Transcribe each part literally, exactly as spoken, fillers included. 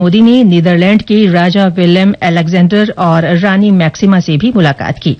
मोदी ने नीदरलैंड के राजा Willem Alexander और रानी मैक्सिमा से भी मुलाकात की।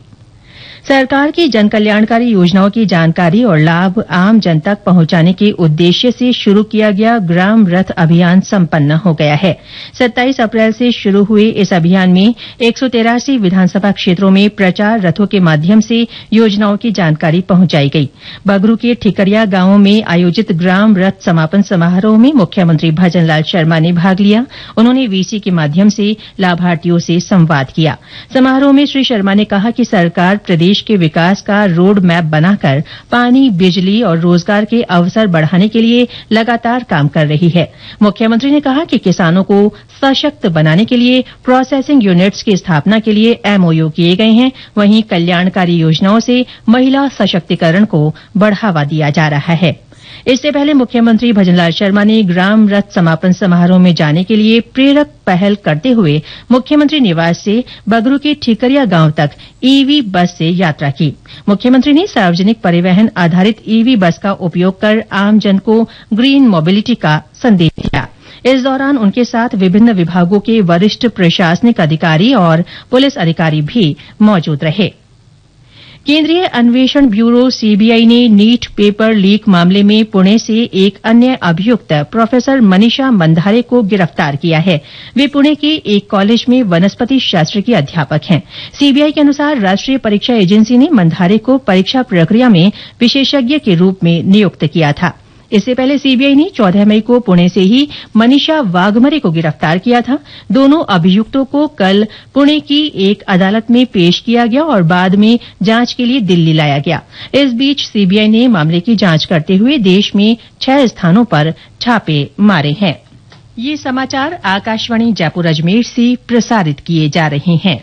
सरकार की जनकल्याणकारी योजनाओं की जानकारी और लाभ आम जन तक पहुंचाने के उद्देश्य से शुरू किया गया ग्राम रथ अभियान संपन्न हो गया है। सत्ताईस अप्रैल से शुरू हुए इस अभियान में एक सौ तिरासी विधानसभा क्षेत्रों में प्रचार रथों के माध्यम से योजनाओं की जानकारी पहुंचाई गई। बगरू के ठिकरिया गांव में आयोजित ग्राम रथ समापन समारोह में मुख्यमंत्री भजनलाल शर्मा ने भाग लिया। उन्होंने वीसी के माध्यम से लाभार्थियों से संवाद किया। समारोह में श्री शर्मा ने कहा कि सरकार प्रदेश देश के विकास का रोड मैप बनाकर पानी, बिजली और रोजगार के अवसर बढ़ाने के लिए लगातार काम कर रही है। मुख्यमंत्री ने कहा कि किसानों को सशक्त बनाने के लिए प्रोसेसिंग यूनिट्स की स्थापना के लिए एमओयू किए गए हैं। वहीं कल्याणकारी योजनाओं से महिला सशक्तिकरण को बढ़ावा दिया जा रहा है। इससे पहले मुख्यमंत्री भजनलाल शर्मा ने ग्राम रथ समापन समारोह में जाने के लिए प्रेरक पहल करते हुए मुख्यमंत्री निवास से बगरू के ठिकरिया गांव तक ईवी बस से यात्रा की। मुख्यमंत्री ने सार्वजनिक परिवहन आधारित ईवी बस का उपयोग कर आमजन को ग्रीन मोबिलिटी का संदेश दिया। इस दौरान उनके साथ विभिन्न विभागों के वरिष्ठ प्रशासनिक अधिकारी और पुलिस अधिकारी भी मौजूद रहे। केंद्रीय अन्वेषण ब्यूरो सीबीआई ने नीट पेपर लीक मामले में पुणे से एक अन्य अभियुक्त प्रोफेसर मनीषा मंधारे को गिरफ्तार किया है। वे पुणे के एक कॉलेज में वनस्पति शास्त्र की अध्यापक हैं। सीबीआई के अनुसार राष्ट्रीय परीक्षा एजेंसी ने मंधारे को परीक्षा प्रक्रिया में विशेषज्ञ के रूप में नियुक्त किया था। इससे पहले सीबीआई ने चौदह मई को पुणे से ही मनीषा वाघमरे को गिरफ्तार किया था। दोनों अभियुक्तों को कल पुणे की एक अदालत में पेश किया गया और बाद में जांच के लिए दिल्ली लाया गया। इस बीच सीबीआई ने मामले की जांच करते हुए देश में छह स्थानों पर छापे मारे हैं। ये समाचार आकाशवाणी जयपुर अजमेर से प्रसारित किए जा रहे हैं।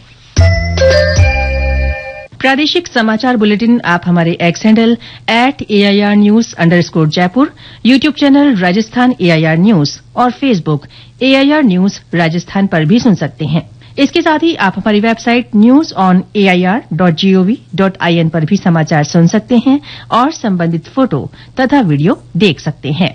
प्रादेशिक समाचार बुलेटिन आप हमारे x handle at AIR news underscore Jaipur, YouTube channel Rajasthan AIR news और फेसबुक एआईआर न्यूज राजस्थान पर भी सुन सकते हैं। इसके साथ ही आप हमारी website news on AIR dot gov dot IN पर भी समाचार सुन सकते हैं और संबंधित फोटो तथा वीडियो देख सकते हैं।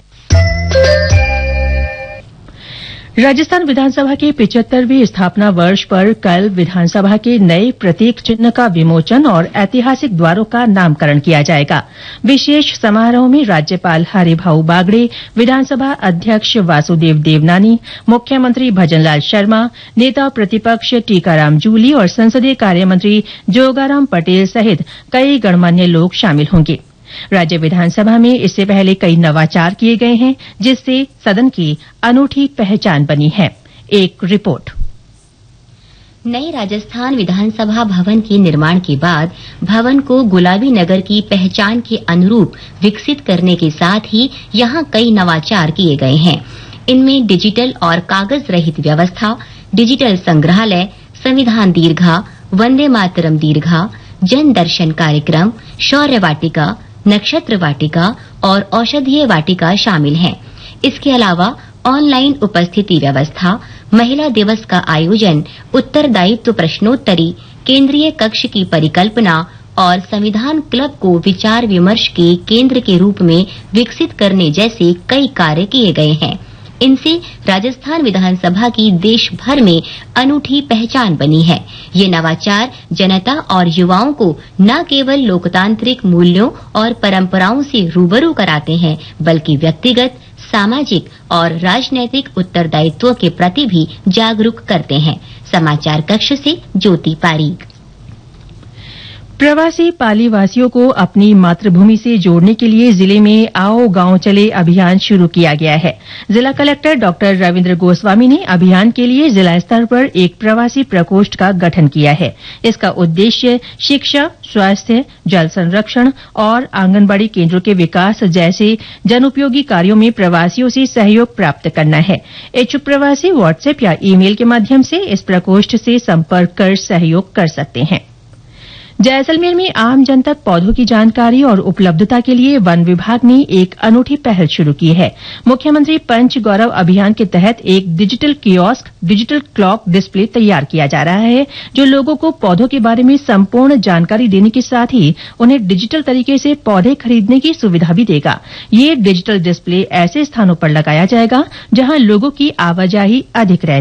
राजस्थान विधानसभा के पिचहत्तरवें स्थापना वर्ष पर कल विधानसभा के नए प्रतीक चिन्ह का विमोचन और ऐतिहासिक द्वारों का नामकरण किया जाएगा। विशेष समारोह में राज्यपाल हरिभाऊ बागड़े, विधानसभा अध्यक्ष वासुदेव देवनानी, मुख्यमंत्री भजनलाल शर्मा, नेता प्रतिपक्ष टीकाराम जूली और संसदीय कार्यमंत्री जोगाराम पटेल सहित कई गणमान्य लोग शामिल होंगे। राज्य विधानसभा में इससे पहले कई नवाचार किए गए हैं, जिससे सदन की अनूठी पहचान बनी है। एक रिपोर्ट। नए राजस्थान विधानसभा भवन के निर्माण के बाद भवन को गुलाबी नगर की पहचान के अनुरूप विकसित करने के साथ ही यहां कई नवाचार किए गए हैं। इनमें डिजिटल और कागज रहित व्यवस्था, डिजिटल संग्रहालय, संविधान दीर्घा, वंदे मातरम दीर्घा, जन दर्शन कार्यक्रम, शौर्य वाटिका, नक्षत्र वाटिका और औषधीय वाटिका शामिल हैं। इसके अलावा ऑनलाइन उपस्थिति व्यवस्था, महिला दिवस का आयोजन, उत्तरदायित्व प्रश्नोत्तरी, केंद्रीय कक्ष की परिकल्पना और संविधान क्लब को विचार विमर्श के केंद्र के रूप में विकसित करने जैसे कई कार्य किए गए हैं। इनसे राजस्थान विधानसभा की देश भर में अनूठी पहचान बनी है। ये नवाचार जनता और युवाओं को न केवल लोकतांत्रिक मूल्यों और परंपराओं से रूबरू कराते हैं, बल्कि व्यक्तिगत, सामाजिक और राजनैतिक उत्तरदायित्व के प्रति भी जागरूक करते हैं। समाचार कक्ष से ज्योति पारीक। प्रवासी पाली वासियों को अपनी मातृभूमि से जोड़ने के लिए जिले में आओ गांव चले अभियान शुरू किया गया है। जिला कलेक्टर डॉक्टर रविन्द्र गोस्वामी ने अभियान के लिए जिला स्तर पर एक प्रवासी प्रकोष्ठ का गठन किया है। इसका उद्देश्य शिक्षा, स्वास्थ्य, जल संरक्षण और आंगनबाड़ी केंद्रों के विकास जैसे जनउपयोगी कार्यों में प्रवासियों से सहयोग प्राप्त करना है। इच्छुक प्रवासी व्हाट्सएप या ईमेल के माध्यम से इस प्रकोष्ठ से संपर्क कर सहयोग कर सकते हैं। जैसलमेर में आम जन तक पौधों की जानकारी और उपलब्धता के लिए वन विभाग ने एक अनूठी पहल शुरू की है। मुख्यमंत्री पंच गौरव अभियान के तहत एक digital kiosk digital clock display तैयार किया जा रहा है, जो लोगों को पौधों के बारे में संपूर्ण जानकारी देने के साथ ही उन्हें डिजिटल तरीके से पौधे खरीदने की सुविधा भी देगा। ये डिजिटल डिस्प्ले ऐसे स्थानों पर लगाया जाएगा जहां लोगों की आवाजाही अधिक रहती है।